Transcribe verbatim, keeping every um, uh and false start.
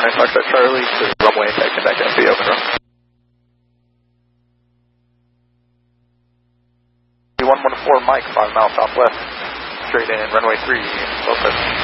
nine Foxtrot Charlie to runway tag contact F B, open run. one one four Mike, five mile southwest, straight in, runway three, open.